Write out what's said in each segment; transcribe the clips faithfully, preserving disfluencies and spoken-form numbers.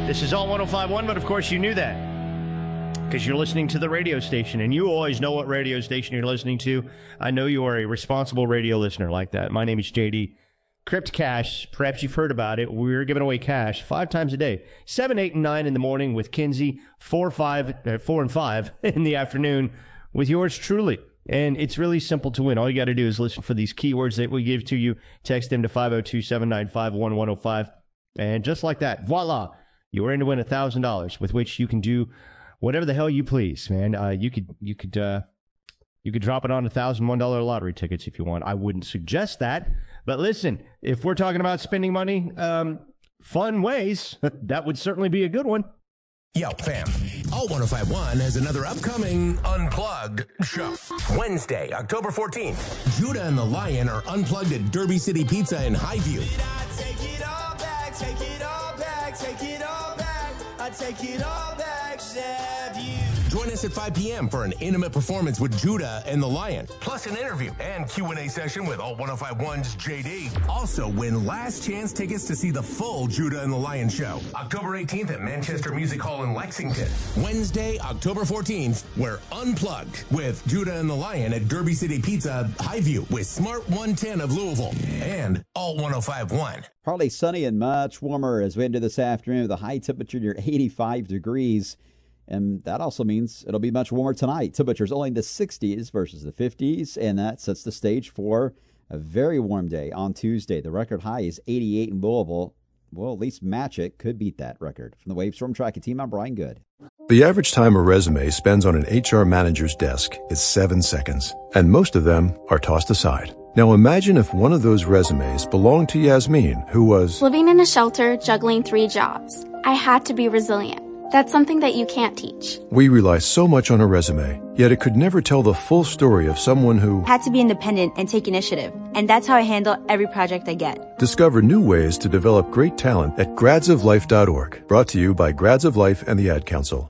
This is all one oh five point one, but of course you knew that because you're listening to the radio station, and you always know what radio station you're listening to. I know you are a responsible radio listener like that. My name is J D. Crypt Cash, perhaps you've heard about it. We're giving away cash five times a day, seven, eight, and nine in the morning with Kinsey, four, five, uh, four, and five in the afternoon with yours truly. And it's really simple to win. All you got to do is listen for these keywords that we give to you. Text them to five oh two, seven nine five, one one oh five. And just like that, voila, you're in to win one thousand dollars with which you can do whatever the hell you please, man. Uh, you could you could, uh, you could drop it on one thousand one dollar lottery tickets if you want. I wouldn't suggest that. But listen, if we're talking about spending money, um, fun ways, that would certainly be a good one. Yo, fam, All one oh five point one has another upcoming Unplugged show. Wednesday, October fourteenth, Judah and the Lion are unplugged at Derby City Pizza in Highview. Take it all back, take it all back, take it all back. I take it all back, stab you. Join us at five p.m. for an intimate performance with Judah and the Lion, plus an interview and Q and A session with All one oh five point one's J D. Also, win last chance tickets to see the full Judah and the Lion show, October eighteenth at Manchester Music Hall in Lexington. Wednesday, October fourteenth, we're Unplugged with Judah and the Lion at Derby City Pizza, Highview, with Smart one ten of Louisville and All one oh five point one. Partly sunny and much warmer as we enter this afternoon with a high temperature near eighty-five degrees. And that also means it'll be much warmer tonight. Temperatures only in the sixties versus the fifties, and that sets the stage for a very warm day on Tuesday. The record high is eighty-eight in Louisville. We'll at least match it. Could beat that record. From the Wave Storm Tracking Team, I'm Brian Good. The average time a resume spends on an H R manager's desk is seven seconds, and most of them are tossed aside. Now imagine if one of those resumes belonged to Yasmin, who was living in a shelter, juggling three jobs. I had to be resilient. That's something that you can't teach. We rely so much on a resume, yet it could never tell the full story of someone who had to be independent and take initiative. And that's how I handle every project I get. Discover new ways to develop great talent at grads of life dot org. Brought to you by Grads of Life and the Ad Council.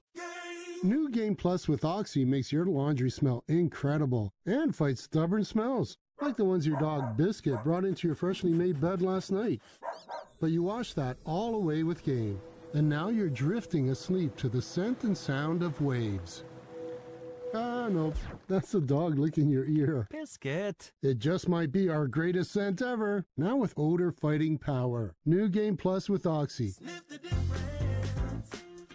New Game Plus with Oxy makes your laundry smell incredible and fights stubborn smells, like the ones your dog Biscuit brought into your freshly made bed last night. But you wash that all away with Game. And now you're drifting asleep to the scent and sound of waves. Ah, no, that's the dog licking your ear. Biscuit. It just might be our greatest scent ever. Now with odor fighting power. New Game Plus with Oxy. Sniff the difference.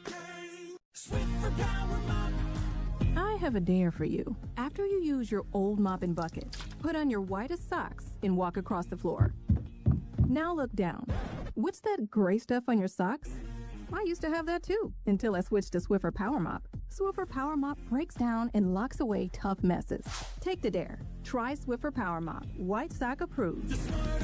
Swiffer Power Mop. I have a dare for you. After you use your old mop and bucket, put on your whitest socks and walk across the floor. Now look down. What's that gray stuff on your socks? I used to have that too, until I switched to Swiffer Power Mop. Swiffer Power Mop breaks down and locks away tough messes. Take the dare. Try Swiffer Power Mop. White sock approved.